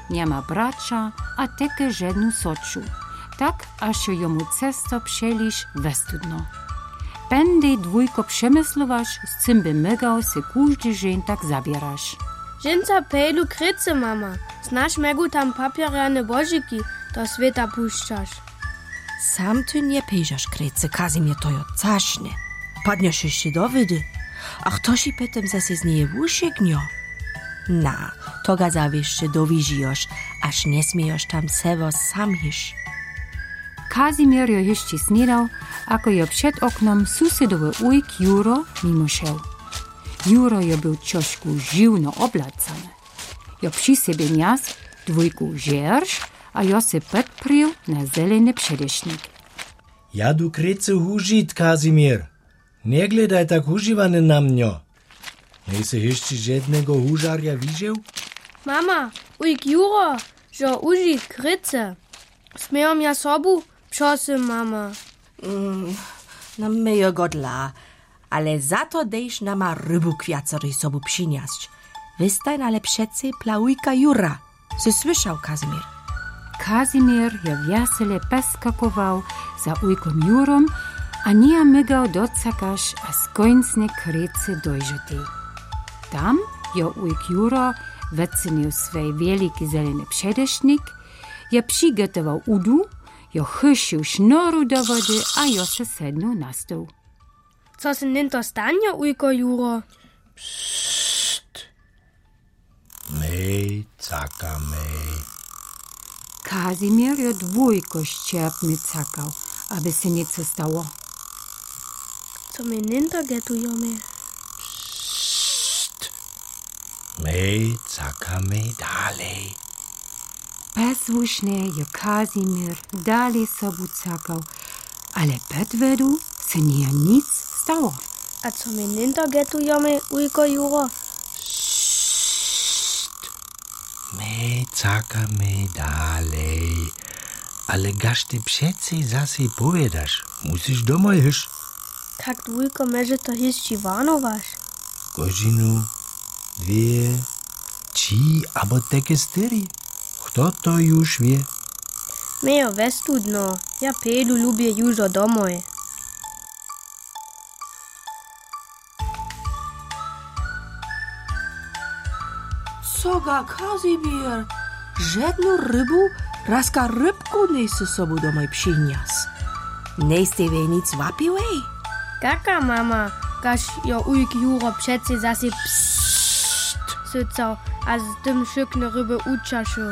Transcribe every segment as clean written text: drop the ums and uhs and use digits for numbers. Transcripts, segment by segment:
niema bracia, a teke żadnu soczu. Tak, aż jomu cesto przelisz westudno. Pędej dwójko przemyslowasz, z czym by mygał se każdy dzień tak zabierasz. Dżęca pejdu kryce, mama. Znasz megu tam papierane bożyki, do sveta puszczasz. Sam ty nie pejżasz kryce, Kazimir to jo cašne. Padniesz jeszcze do wody. A kto si potem zase z niej wuszyknio? Na, to ga zawieszcze dowiżyjosz, aż nie smiejosz tam sewo sam hisz. Kazimir jo jeszcze snidał, ako jo przed oknom susedowy ujk Juro mimo szedł. Juro jo był troszkę dziwno oblacany. Jo przy sobie niósł dwójku żerż, a jo se podprył na zeleny przedesznik. Ja du kryce hužit, Kazimir. Nie gledaj tak huživane na mňo. Nie se jeszcze żadnego hužarja widział? Mama, ujk Juro, że uži kryce. Smejom ja sobu? Prosim, mama. Na mejo godla, ale za to dejš nama rybu kwiacory sobu przyniast. Wystaj ale przece plałujka Jura. Se słyszał, Kazimir. Kazimir je wesele peskakował za ujkom Jurom, a nie mygał docakasz, a skońcne kryce dojrzety. Tam je ujk Juro wycenił swój wielki zeleny przedesznik, je przygotował udu, je chyszył sznoru do wody, a je se sednął na stół. Co se ninto stanie, ujko Juro? Psst. Mej, caka mej. Kazimir je dwójko ścierpny cakał, aby się nieco stało. Co my ninto getujemy? Psst. Mej, caka mej dalej. Bezwusznie je Kazimir dalej sobu cakał, ale bedwedu się nie nic stało. A co my ninto getujemy, ujko Juro? Mej, caka mej dalej. Ale gaż ty przece zase powiedasz. Musisz domoj hysz. Tak dwójko meže to hišči vanovaš. Godzinu, 2, 3, albo takie 4. Kto to już wie? Mejo vestudno, ja pedu lubię już do domoj. Soga, Kazimir, żadną rybu, raska rybku nie se sobu domoj przynias. Nie ste wej nic wapiwej? Kaka, mama, kaž jo ujk Juro přece zase psst sycał, a z tym szykne ryby uczaszył.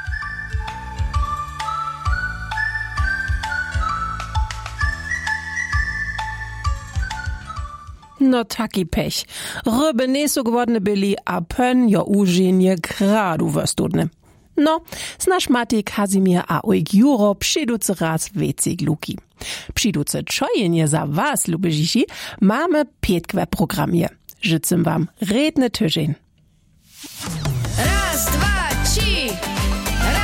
No taki pech. Ryby nie są głodne byli, a pen jo użynie gradu wostudne. No, znasz Mati, Kazimir a ujk Juro przyjduce raz wecig luki. Przyjduce czojenie za was, lubižiši, mamy 5 programie. Życzę wam redny tydzień.